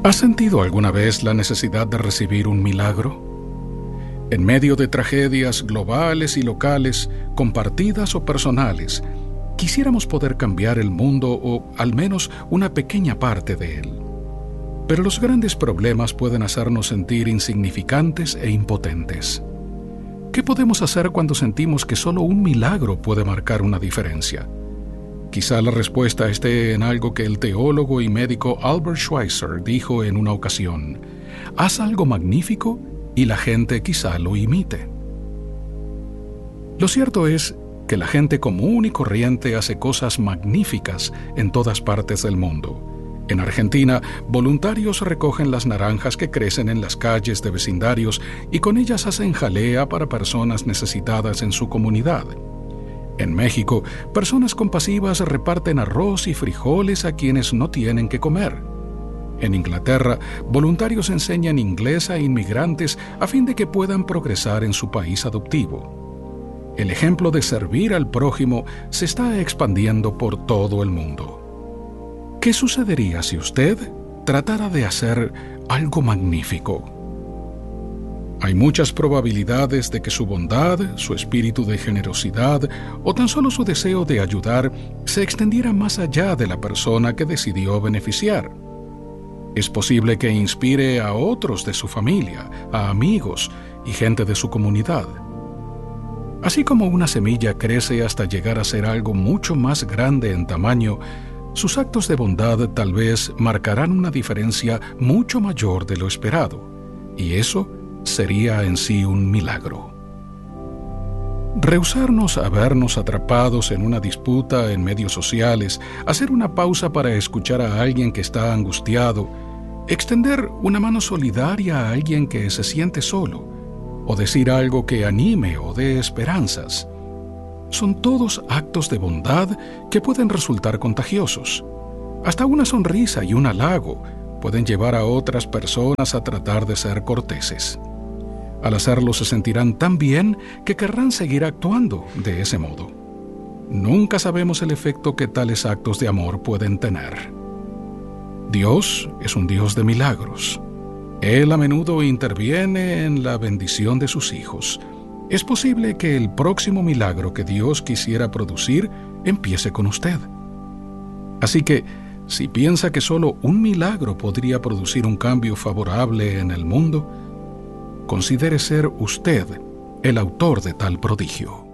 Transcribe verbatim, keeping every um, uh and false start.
¿Has sentido alguna vez la necesidad de recibir un milagro? En medio de tragedias globales y locales, compartidas o personales, quisiéramos poder cambiar el mundo o al menos una pequeña parte de él. Pero los grandes problemas pueden hacernos sentir insignificantes e impotentes. ¿Qué podemos hacer cuando sentimos que solo un milagro puede marcar una diferencia? Quizá la respuesta esté en algo que el teólogo y médico Albert Schweitzer dijo en una ocasión: haz algo magnífico y la gente quizá lo imite. Lo cierto es que la gente común y corriente hace cosas magníficas en todas partes del mundo. En Argentina, voluntarios recogen las naranjas que crecen en las calles de vecindarios y con ellas hacen jalea para personas necesitadas en su comunidad. En México, personas compasivas reparten arroz y frijoles a quienes no tienen que comer. En Inglaterra, voluntarios enseñan inglés a inmigrantes a fin de que puedan progresar en su país adoptivo. El ejemplo de servir al prójimo se está expandiendo por todo el mundo. ¿Qué sucedería si usted tratara de hacer algo magnífico? Hay muchas probabilidades de que su bondad, su espíritu de generosidad o tan solo su deseo de ayudar se extendiera más allá de la persona que decidió beneficiar. Es posible que inspire a otros de su familia, a amigos y gente de su comunidad. Así como una semilla crece hasta llegar a ser algo mucho más grande en tamaño, sus actos de bondad tal vez marcarán una diferencia mucho mayor de lo esperado, y eso sería en sí un milagro. Rehusarnos a vernos atrapados en una disputa en medios sociales, hacer una pausa para escuchar a alguien que está angustiado, extender una mano solidaria a alguien que se siente solo, o decir algo que anime o dé esperanzas, son todos actos de bondad que pueden resultar contagiosos. Hasta una sonrisa y un halago pueden llevar a otras personas a tratar de ser corteses. Al hacerlo se sentirán tan bien que querrán seguir actuando de ese modo. Nunca sabemos el efecto que tales actos de amor pueden tener. Dios es un Dios de milagros. Él a menudo interviene en la bendición de sus hijos. Es posible que el próximo milagro que Dios quisiera producir empiece con usted. Así que, si piensa que solo un milagro podría producir un cambio favorable en el mundo, considere ser usted el autor de tal prodigio.